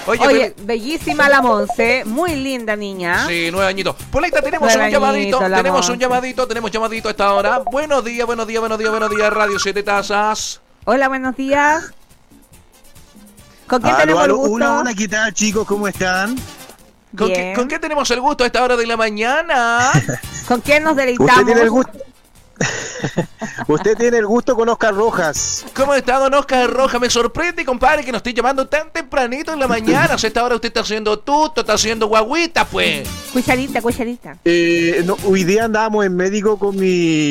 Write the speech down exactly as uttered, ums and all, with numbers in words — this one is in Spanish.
Oye, Oye, pero- bellísima la Monse, muy linda niña. Sí, nueve añitos. Polita, tenemos Nueve un llamadito, añitos, la tenemos un Monse. llamadito, tenemos llamadito a esta hora. Buenos días, buenos días, buenos días, buenos días, Radio Siete Tazas. Hola, buenos días. ¿Con quién Aló, tenemos el aló, gusto? hola, hola, ¿qué tal, chicos? ¿Cómo están? ¿Con qué, Bien. ¿Con qué tenemos el gusto a esta hora de la mañana? ¿Con quién nos deleitamos? Usted tiene el gusto. Usted tiene el gusto con Oscar Rojas. ¿Cómo está, don Oscar Roja? Me sorprende, compadre, que nos esté llamando tan tempranito en la mañana. O sea, a esta hora usted está haciendo tuto, está haciendo guaguita, pues. Cucharita, cucharita. Eh, no, hoy día andamos en médico con mi